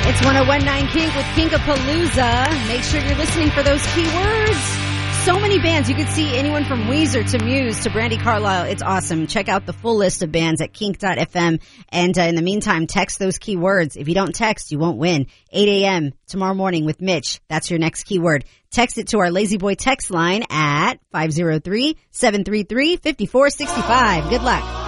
It's 101.9 Kink with Kinkapalooza. Make sure you're listening for those keywords. So many bands. You could see anyone from Weezer to Muse to Brandi Carlile. It's awesome. Check out the full list of bands at kink.fm. And in the meantime, text those keywords. If you don't text, you won't win. 8 a.m. tomorrow morning with Mitch. That's your next keyword. Text it to our Lazy Boy text line at 503-733-5465. Good luck.